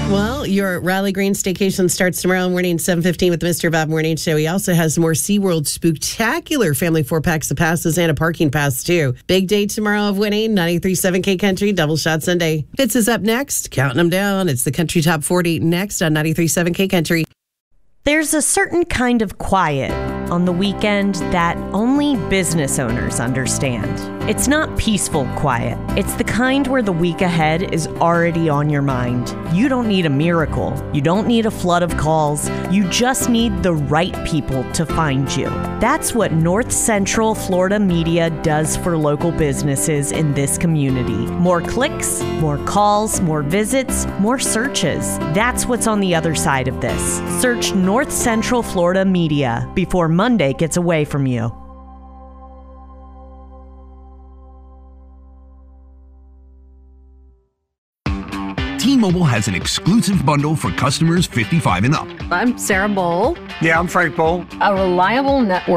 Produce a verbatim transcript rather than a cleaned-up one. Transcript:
Well, your Raleigh Green staycation starts tomorrow morning, seven fifteen with the Mister Bob Morning Show. He also has more SeaWorld Spooktacular family four packs of passes and a parking pass, too. Big day tomorrow of winning, ninety-three point seven K Country, Double Shot Sunday. Fitz is up next, counting them down. It's the Country Top forty next on ninety-three point seven K Country. There's a certain kind of quiet on the weekend that only business owners understand. It's not peaceful quiet. It's the kind where the week ahead is already on your mind. You don't need a miracle. You don't need a flood of calls. You just need the right people to find you. That's what North Central Florida Media does for local businesses in this community. More clicks, more calls, more visits, more searches. That's what's on the other side of this. Search North Central Florida Media before Monday gets away from you. T-Mobile has an exclusive bundle for customers fifty-five and up. I'm Sarah Bowl. Yeah, I'm Frank Bowl. A reliable network